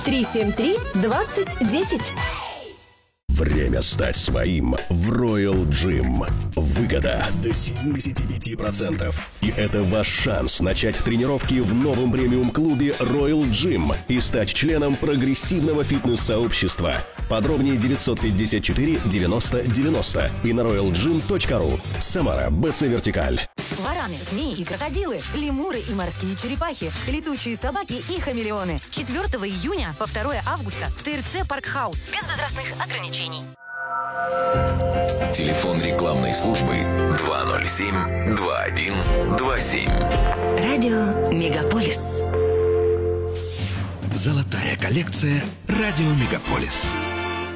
373-2010. Время стать своим в Royal Gym. Выгода до 75%. И это ваш шанс начать тренировки в новом премиум-клубе Royal Gym и стать членом прогрессивного фитнес-сообщества. Подробнее 954 90 90 и на royalgym.ru. Самара, БЦ Вертикаль. Вараны, змеи и крокодилы, лемуры и морские черепахи, летучие собаки и хамелеоны. С 4 июня по 2 августа в ТРЦ «Паркхаус». Без возрастных ограничений. Телефон рекламной службы 207-2127. Радио «Мегаполис». Золотая коллекция «Радио Мегаполис».